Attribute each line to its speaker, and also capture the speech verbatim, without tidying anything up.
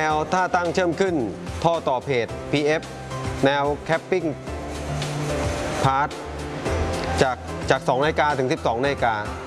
Speaker 1: วท่าตั้งเชื่อมขึ้นท่อต่อเพจ พี เอฟ แนวแคปปิ้งพาร์ทจากจากสองนาฬิกาถึงสิบสองนาฬิกา